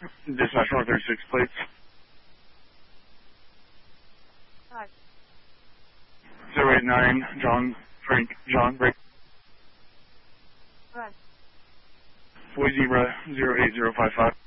Dispatch 436 plates. Hi. 089, John, break. Right. Boy Zebra 08055.